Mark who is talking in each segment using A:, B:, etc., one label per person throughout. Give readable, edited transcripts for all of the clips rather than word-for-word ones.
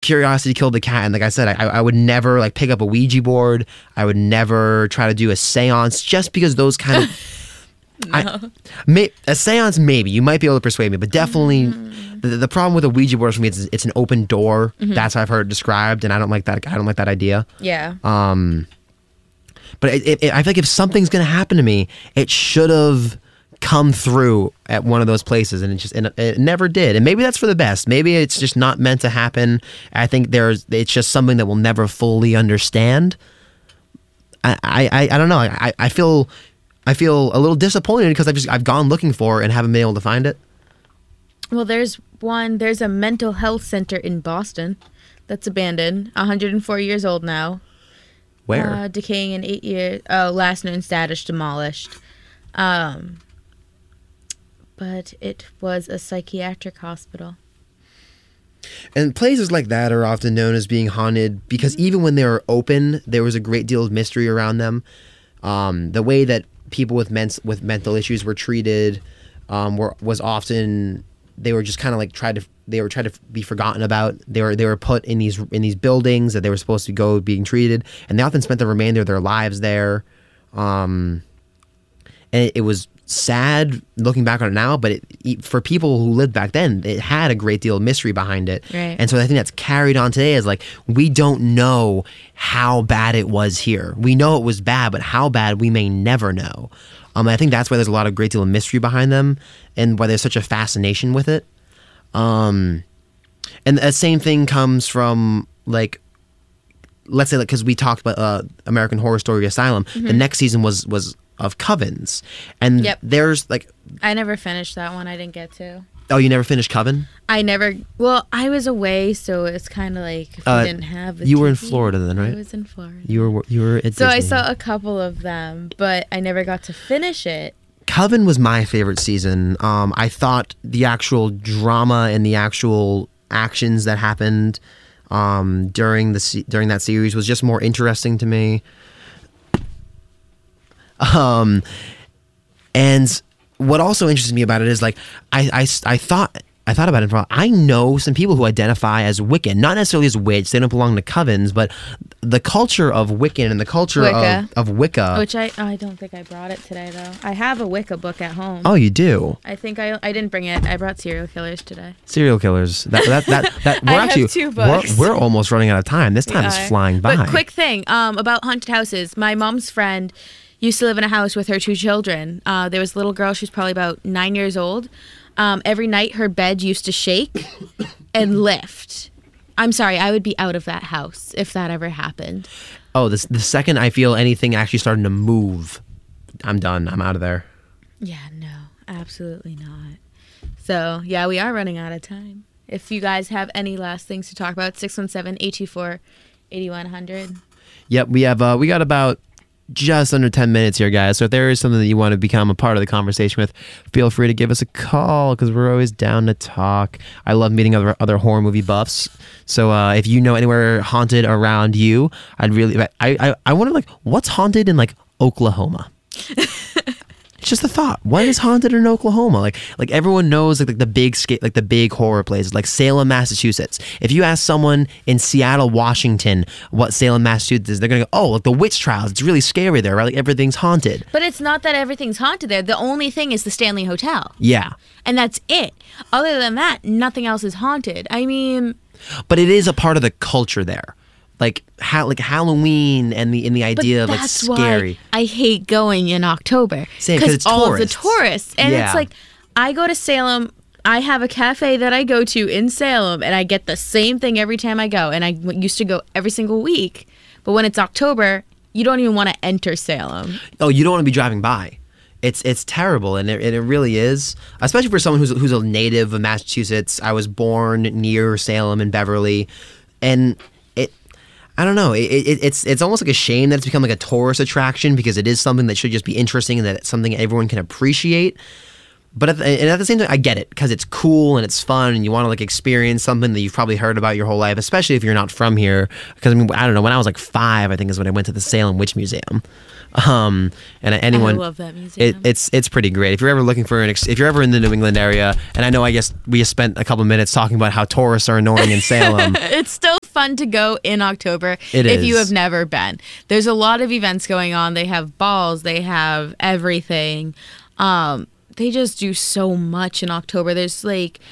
A: curiosity killed the cat. And like I said, I would never like pick up a Ouija board. I would never try to do a seance just because those kind of... a seance, maybe. You might be able to persuade me, but definitely... The problem with a Ouija board for me is it's an open door. That's how I've heard it described, and I don't like that. I don't like that idea.
B: Yeah.
A: But I feel like if something's gonna happen to me, it should have come through at one of those places, and it never did. And maybe that's for the best. Maybe it's just not meant to happen. I think it's just something that we'll never fully understand. I don't know. I feel a little disappointed because I've gone looking for it and haven't been able to find it.
B: Well, there's a mental health center in Boston that's abandoned, 104 years old now.
A: Where?
B: Decaying in 8 years. Oh, last known status demolished. But it was a psychiatric hospital.
A: And places like that are often known as being haunted because even when they were open, there was a great deal of mystery around them. The way that people with mental issues were treated was often... They were just kind of like tried to be forgotten about. They were put in these buildings that they were supposed to go being treated, and they often spent the remainder of their lives there. And it was sad looking back on it now, but for people who lived back then, it had a great deal of mystery behind it.
B: Right.
A: And so I think that's carried on today as like we don't know how bad it was here. We know it was bad, but how bad we may never know. I think that's why there's a great deal of mystery behind them and why there's such a fascination with it. And the same thing comes from, like, let's say, because we talked about American Horror Story Asylum. The next season was of Covens. And there's, like...
B: I never finished that one. I didn't get to.
A: Oh, you never finished Coven?
B: Well, I was away, so it's kind of like if we didn't have the
A: You
B: TV.
A: were in Florida then, right?
B: I was in Florida.
A: You were at
B: So
A: Disney.
B: I saw a couple of them, but I never got to finish it.
A: Coven was my favorite season. I thought the actual drama and the actual actions that happened during that series was just more interesting to me. And what also interests me about it is like I thought about it. I know some people who identify as Wiccan, not necessarily as witch. They don't belong to covens, but the culture of Wiccan and the culture of Wicca.
B: Which I don't think I brought it today though. I have a Wicca book at home.
A: Oh, you do?
B: I think I didn't bring it. I brought Serial Killers today.
A: Serial Killers. That we're
B: I
A: actually
B: have 2 books.
A: We're almost running out of time. This time is flying by.
B: But quick thing about haunted houses. My mom's friend used to live in a house with her 2 children. There was a little girl. She was probably about 9 years old. Every night her bed used to shake and lift. I'm sorry, I would be out of that house if that ever happened.
A: Oh, the second I feel anything actually starting to move, I'm done. I'm out of there.
B: Yeah, no, absolutely not. So, yeah, we are running out of time. If you guys have any last things to talk about, 617-824-8100.
A: Yep, we got about just under 10 minutes here, guys. So if there is something that you want to become a part of the conversation with, feel free to give us a call because we're always down to talk. I love meeting other horror movie buffs. So if you know anywhere haunted around you, I wonder, like, what's haunted in, like, Oklahoma? It's just a thought. What is haunted in Oklahoma? Like everyone knows like the big horror places, like Salem, Massachusetts. If you ask someone in Seattle, Washington, what Salem, Massachusetts is, they're gonna go, "Oh, like the witch trials. It's really scary there, right? Like everything's haunted."
B: But it's not that everything's haunted there. The only thing is the Stanley Hotel.
A: Yeah.
B: And that's it. Other than that, nothing else is haunted. I mean,
A: but it is a part of the culture there. Like Halloween and the idea of like scary.
B: Why I hate going in October.
A: Same, because it's
B: all
A: tourists.
B: of the tourists. And it's like, I go to Salem, I have a cafe that I go to in Salem, and I get the same thing every time I go. And I used to go every single week. But when it's October, you don't even want to enter Salem.
A: Oh, you don't want to be driving by. It's terrible, and it really is, especially for someone who's a native of Massachusetts. I was born near Salem and Beverly, and I don't know. It's almost like a shame that it's become like a tourist attraction because it is something that should just be interesting and that it's something everyone can appreciate. But at the same time, I get it because it's cool and it's fun and you want to like experience something that you've probably heard about your whole life, especially if you're not from here. Because I mean, I don't know. When I was like 5, I think is when I went to the Salem Witch Museum. And anyone,
B: I love that museum.
A: It's pretty great. If you're ever looking for if you're ever in the New England area, and I know I guess we just spent a couple minutes talking about how tourists are annoying in Salem.
B: It's still fun to go in October
A: It
B: if you
A: is.
B: have never been. There's a lot of events going on. They have balls. They have everything. They just do so much in October. There's like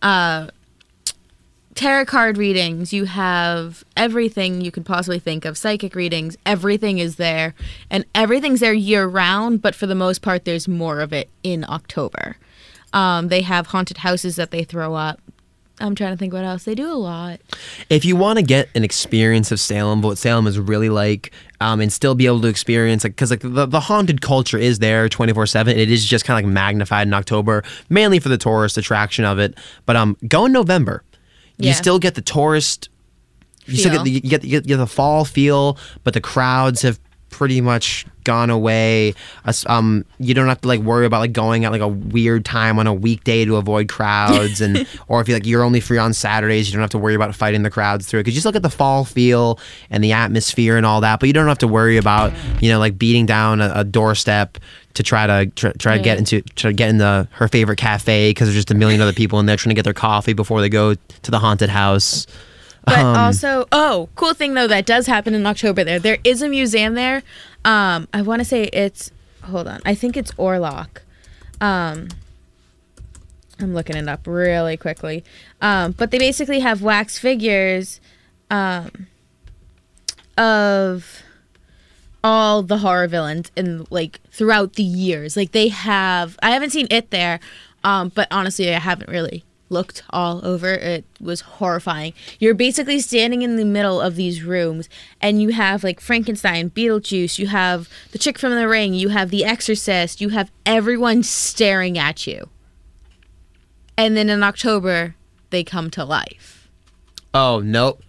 B: tarot card readings. You have everything you could possibly think of. Psychic readings. Everything is there. And everything's there year round, but for the most part, there's more of it in October. They have haunted houses that they throw up. I'm trying to think what else. They do a lot.
A: If you want to get an experience of Salem, what Salem is really like, and still be able to experience, because the haunted culture is there 24/7. It is just kind of like magnified in October, mainly for the tourist attraction of it. But go in November. You
B: Yeah.
A: still get the tourist. You still
B: Feel.
A: get you get the fall feel, but the crowds have pretty much gone away. You don't have to like worry about like going at like a weird time on a weekday to avoid crowds, and or if you're only free on Saturdays, you don't have to worry about fighting the crowds through it, because you still get the fall feel and the atmosphere and all that, but you don't have to worry about like beating down a doorstep to try to get into her favorite cafe because there's just a million other people in there trying to get their coffee before they go to the haunted house.
B: But also, cool thing though that does happen in October there. There is a museum there. I want to say hold on. I think it's Orlok. I'm looking it up really quickly. But they basically have wax figures of all the horror villains in like throughout the years. Like I haven't seen it there, but honestly, I haven't really looked all over. It was horrifying. You're basically standing in the middle of these rooms, and you have like Frankenstein, Beetlejuice, you have the chick from The Ring, you have the Exorcist, you have everyone staring at you. And then in October, they come to life.
A: Oh, nope.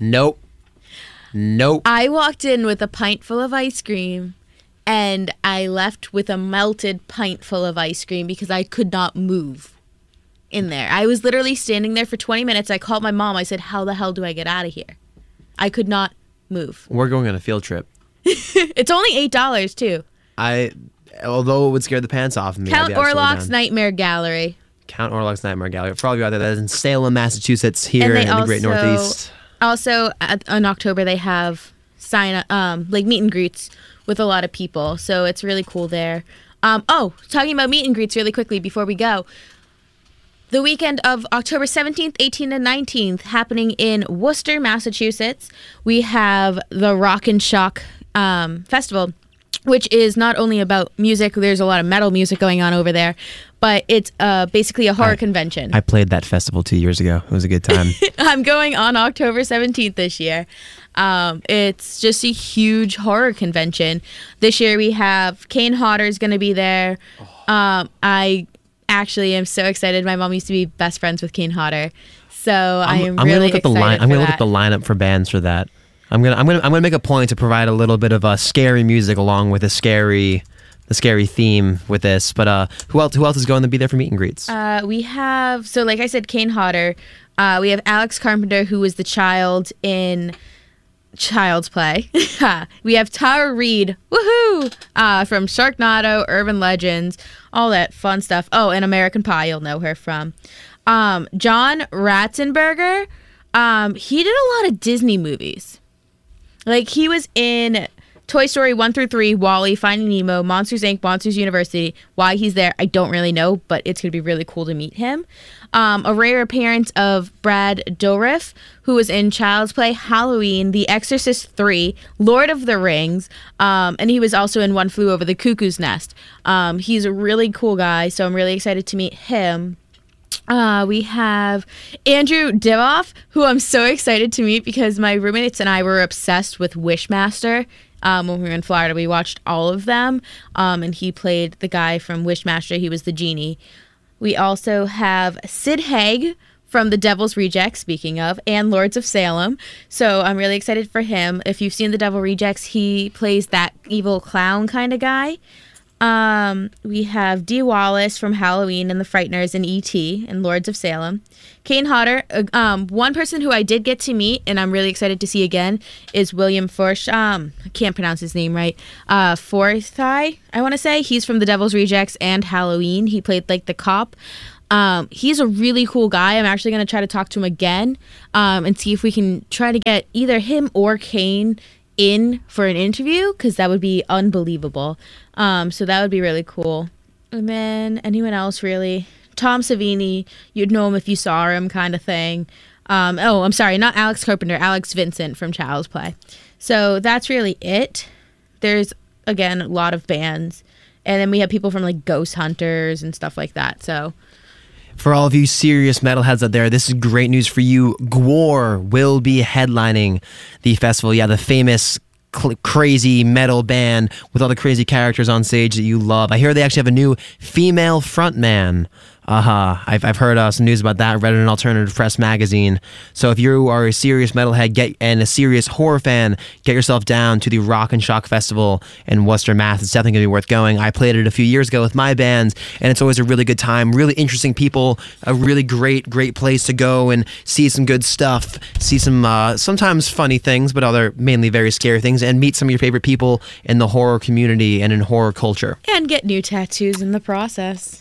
B: I walked in with a pint full of ice cream, and I left with a melted pint full of ice cream because I could not move in there. I was literally standing there for 20 minutes. I called my mom. I said, how the hell do I get out of here? I could not move.
A: We're going on a field trip.
B: It's only $8 too.
A: Although it would scare the pants off of me.
B: Count
A: I'd be absolutely
B: Orlok's
A: down.
B: Nightmare Gallery.
A: Count Orlok's Nightmare Gallery. For all of you out there, that is in Salem, Massachusetts, here
B: And they
A: in the Great Northeast.
B: Also, in October, they have like meet and greets with a lot of people. So it's really cool there. Talking about meet and greets really quickly before we go. The weekend of October 17th, 18th, and 19th happening in Worcester, Massachusetts, we have the Rock and Shock Festival, which is not only about music. There's a lot of metal music going on over there, but it's basically a horror convention.
A: I played that festival 2 years ago. It was a good time.
B: I'm going on October 17th this year. It's just a huge horror convention. This year we have Kane Hodder is going to be there. I actually am so excited. My mom used to be best friends with Kane Hodder, so I'm really excited.
A: I'm gonna look at the lineup for bands for that. I'm gonna make a point to provide a little bit of scary music along with the scary theme with this. But who else is going to be there for meet and greets?
B: We have, so like I said, Kane Hodder. We have Alex Carpenter, who was the child in Child's Play. We have Tara Reid, woohoo, from Sharknado, Urban Legends, all that fun stuff. Oh, and American Pie, you'll know her from. John Ratzenberger, he did a lot of Disney movies. Like, he was in Toy Story 1 through 3, WALL-E, Finding Nemo, Monsters, Inc., Monsters University. Why he's there, I don't really know, but it's going to be really cool to meet him. A rare appearance of Brad Dourif, who was in Child's Play, Halloween, The Exorcist 3, Lord of the Rings, and he was also in One Flew Over the Cuckoo's Nest. He's a really cool guy, so I'm really excited to meet him. We have Andrew Divoff, who I'm so excited to meet because my roommates and I were obsessed with Wishmaster. When we were in Florida, we watched all of them, and he played the guy from Wishmaster. He was the genie. We also have Sid Haig from The Devil's Rejects, speaking of, and Lords of Salem. So I'm really excited for him. If you've seen The Devil Rejects, he plays that evil clown kind of guy. We have Dee Wallace from Halloween and The Frighteners and E.T. and Lords of Salem. Kane Hodder. One person who I did get to meet and I'm really excited to see again is William Forsh. I can't pronounce his name right. Forsyth, I want to say. He's from The Devil's Rejects and Halloween. He played like the cop. He's a really cool guy. I'm actually going to try to talk to him again and see if we can try to get either him or Kane in for an interview, because that would be unbelievable. So that would be really cool. And then anyone else really? Tom Savini, you'd know him if you saw him, kind of thing. I'm sorry, not Alex Carpenter, Alex Vincent from Child's Play. So that's really it. There's, again, a lot of bands. And then we have people from like Ghost Hunters and stuff like that. So
A: for all of you serious metalheads out there, this is great news for you. Gwar will be headlining the festival. Yeah, the famous crazy metal band with all the crazy characters on stage that you love. I hear they actually have a new female frontman. I've heard some news about that. Read it in an Alternative Press magazine. So if you are a serious metalhead and a serious horror fan, get yourself down to the Rock and Shock Festival in Worcester, Mass. It's definitely going to be worth going. I played it a few years ago with my bands, and it's always a really good time. Really interesting people. A really great place to go and see some good stuff. See some sometimes funny things, but other mainly very scary things, and meet some of your favorite people in the horror community and in horror culture.
B: And get new tattoos in the process.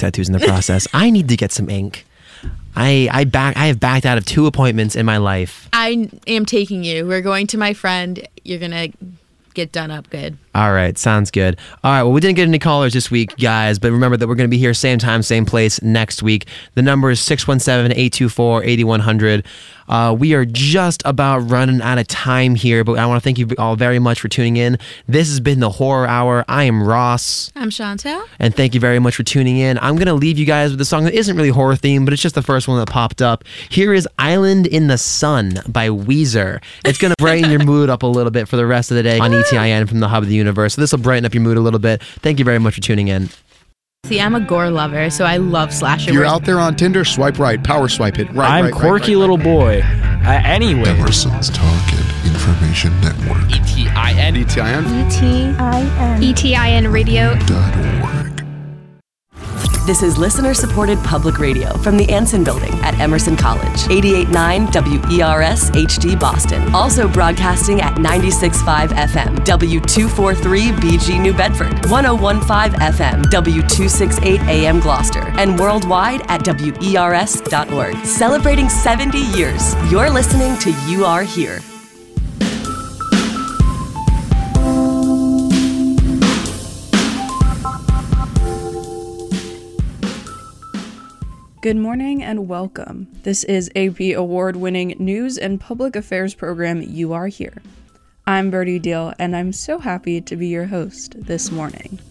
A: I need to get some ink. I have backed out of 2 appointments in my life.
B: I am taking you. We're going to my friend. You're going to get done up good.
A: All right, sounds good. All right, well, we didn't get any callers this week, guys, but remember that we're going to be here same time, same place next week. The number is 617-824-8100. We are just about running out of time here, but I want to thank you all very much for tuning in. This has been the Horror Hour. I am Ross.
B: I'm Chantel.
A: And thank you very much for tuning in. I'm going to leave you guys with a song that isn't really horror themed, but it's just the first one that popped up. Here is Island in the Sun by Weezer. It's going to brighten your mood up a little bit for the rest of the day on ETIN from the Hub of the Universe. So this will brighten up your mood a little bit. Thank you very much for tuning in.
B: See, I'm a gore lover, so I love slasher.
C: You're out there on Tinder, swipe right, power swipe it. Right,
D: I'm quirky little boy. Anyway.
E: Emerson's Talk and Information Network.
F: ETIN.
G: ETIN Radio.
E: .org.
H: This is listener-supported public radio from the Anson Building at Emerson College. 88.9 WERS HD Boston. Also broadcasting at 96.5 FM. W243 BG New Bedford. 101.5 FM. W268 AM Gloucester. And worldwide at WERS.org. Celebrating 70 years. You're listening to You Are Here.
I: Good morning and welcome. This is AP award-winning news and public affairs program You Are Here. I'm Birdie Deal, and I'm so happy to be your host this morning.